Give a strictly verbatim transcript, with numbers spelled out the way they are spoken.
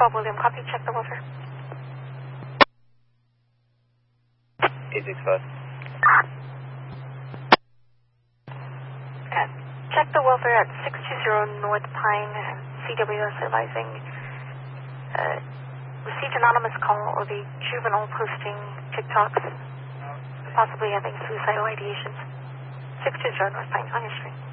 twelve William, copy, check the welfare. eight six five. Uh, check the welfare at six two zero North Pine, C W S advising, uh, received anonymous call of a juvenile posting TikToks, possibly having suicidal ideations. six two zero North Pine, on your screen.